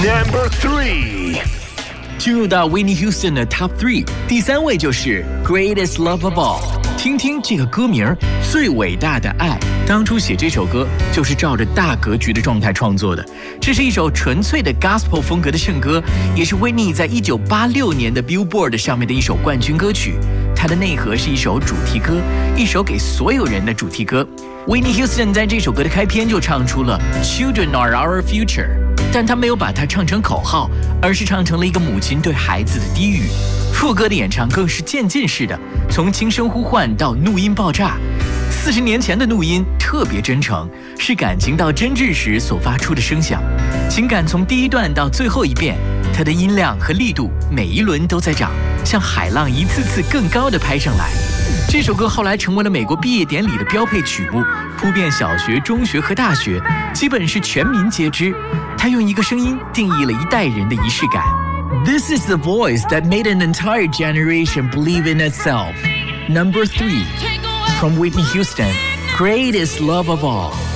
Number 3。 进入到 Whitney Houston 的 Top 3，第3位就是 Greatest Love of All。听听这个歌名《最伟大的爱》，当初写这首歌就是照着大格局的状态创作的。这是一首纯粹的 Gospel 风格的圣歌，也是 Whitney 在1986年的 Billboard 上面的一首冠军歌曲。它的内核是一首主题歌，一首给所有人的主题歌。Whitney Houston 在这首歌的开篇就唱出了 Children are our future， 但他没有把它唱成口号，而是唱成了一个母亲对孩子的低语。副歌的演唱更是渐进式的，从轻声呼唤到怒音爆炸。40年前的怒音特别真诚，是感情到真挚时所发出的声响。情感从第一段到最后一遍，它的音量和力度每一轮都在涨，像海浪一次次更高的拍上来。这首歌后来成为了美国毕业典礼的标配曲目，铺遍小学、中学和大学，基本是全民皆知。它用一个声音定义了一代人的仪式感。This is the voice that made an entire generation believe in itself. Number 3, from Whitney Houston, Greatest Love of All.